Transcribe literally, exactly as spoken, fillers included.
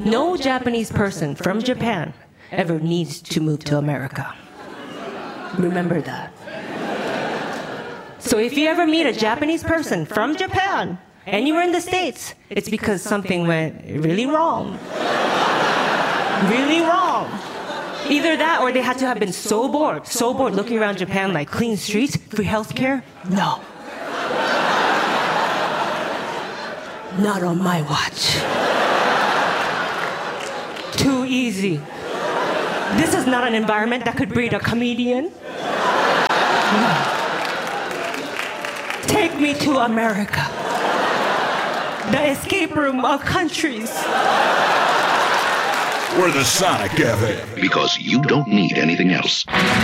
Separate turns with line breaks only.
No Japanese person from Japan ever needs to move to America. Remember that. So if you ever meet a Japanese person from Japan and you were in the States, it's because something went really wrong. Really wrong. Either that or they had to have been so bored, so bored looking around Japan like clean streets, free healthcare. No. Not on my watch. Too easy. This is not an environment that could breed a comedian. Take me to America. The escape room of countries.
We're the Sonic Cafe.
Because you don't need anything else.